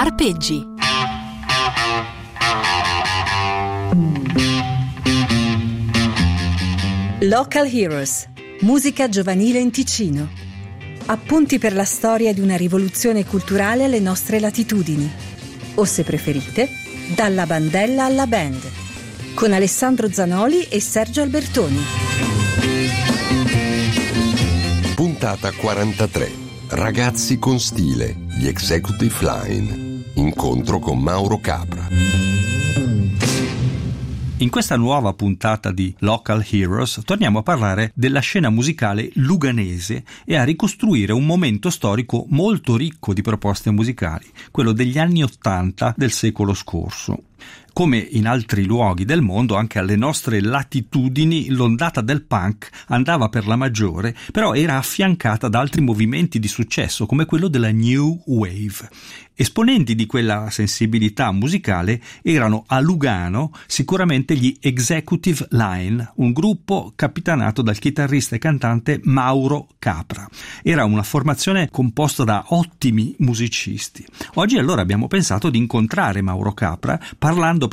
Arpeggi. Local Heroes, musica giovanile in Ticino. Appunti per la storia di una rivoluzione culturale alle nostre latitudini. O se preferite, dalla bandella alla band. Con Alessandro Zanoli e Sergio Albertoni. Puntata 43. Ragazzi con stile, gli Executive Line. Incontro con Mauro Capra. In questa nuova puntata di Local Heroes torniamo a parlare della scena musicale luganese e a ricostruire un momento storico molto ricco di proposte musicali, quello degli anni '80 del secolo scorso. Come in altri luoghi del mondo, anche alle nostre latitudini l'ondata del punk andava per la maggiore, però era affiancata da altri movimenti di successo come quello della New Wave. Esponenti di quella sensibilità musicale erano a Lugano sicuramente gli Executive Line, un gruppo capitanato dal chitarrista e cantante Mauro Capra. Era una formazione composta da ottimi musicisti. Oggi allora abbiamo pensato di incontrare Mauro Capra parlando